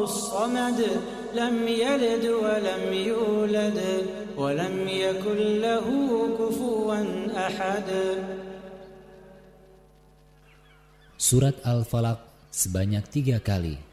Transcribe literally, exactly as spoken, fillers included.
الصمد لم يلد ولم يولد ولم يكن له كفوا أحد. Surat Al-Falaq sebanyak tiga kali.